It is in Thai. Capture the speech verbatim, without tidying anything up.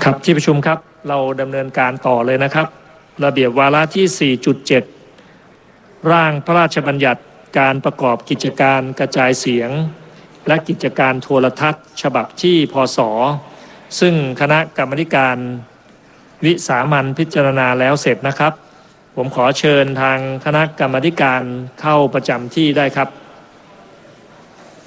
ครับที่ประชุมครับเราดำเนินการต่อเลยนะครับระเบียบวาระที่ สี่จุดเจ็ด ร่างพระราชบัญญัติการประกอบกิจการกระจายเสียงและกิจการโทรทัศน์ฉบับที่พศซึ่งคณะกรรมาธิการวิสามัญพิจารณาแล้วเสร็จนะครับผมขอเชิญทางคณะกรรมาธิการเข้าประจำที่ได้ครับ